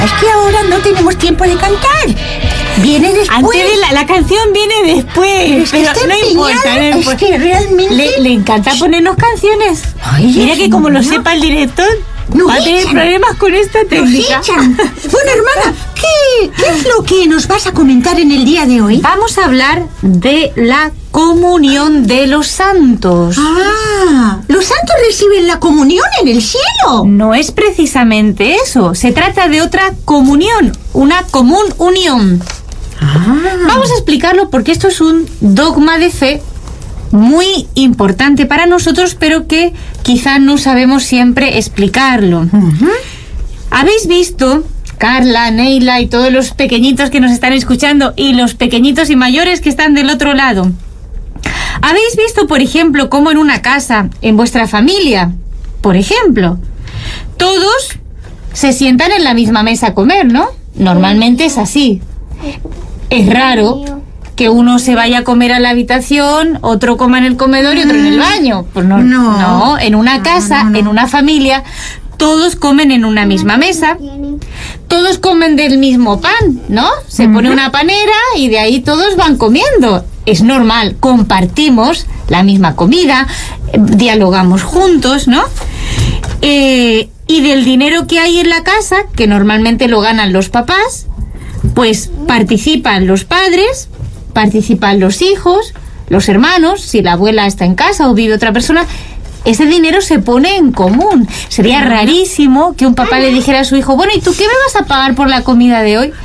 Es que ahora no tenemos tiempo de cantar. Viene después. Antes de la canción viene después. Es que Pero está no importa, no empeñado, importa. es que realmente... Le encanta ponernos canciones. Ay, Mira Dios que como lo mío. sepa el director, Nos va a tener echan. problemas con esta Nos técnica. echan. Bueno, hermana, ¿qué es lo que nos vas a comentar en el día de hoy? Vamos a hablar de la comunión de los santos. Ah, ¿los santos reciben la comunión en el cielo? No es precisamente eso. Se trata de otra comunión, una común unión. Vamos a explicarlo porque esto es un dogma de fe muy importante para nosotros, pero que quizá no sabemos siempre explicarlo. ¿Habéis visto, Carla, Neila y todos los pequeñitos que nos están escuchando y los pequeñitos y mayores que están del otro lado? ¿Habéis visto, por ejemplo, cómo en una casa, en vuestra familia, por ejemplo, todos se sientan en la misma mesa a comer, ¿no? Normalmente es así. Es raro que uno se vaya a comer a la habitación, otro coma en el comedor y otro en el baño. Pues no, No. en una casa, en una familia, todos comen en una misma mesa, todos comen del mismo pan, ¿no? Se pone una panera y de ahí todos van comiendo. Es normal, compartimos la misma comida, dialogamos juntos, ¿no? Y del dinero que hay en la casa, que normalmente lo ganan los papás, pues participan los padres, participan los hijos, los hermanos, si la abuela está en casa o vive otra persona. Ese dinero se pone en común. Sería rarísimo que un papá le dijera a su hijo, bueno, ¿y tú qué me vas a pagar por la comida de hoy?